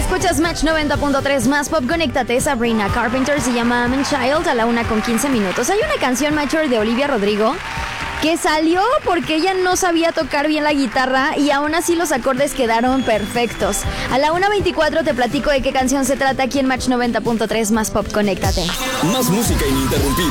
Escuchas Match 90.3 más pop. Conéctate. Sabrina Carpenter se llama I'm a Child a la 1:15. Hay una canción, Mature, de Olivia Rodrigo que salió porque ella no sabía tocar bien la guitarra y aún así los acordes quedaron perfectos. A la 1:24 te platico de qué canción se trata aquí en Match 90.3 más pop. Conéctate. Más música ininterrumpida.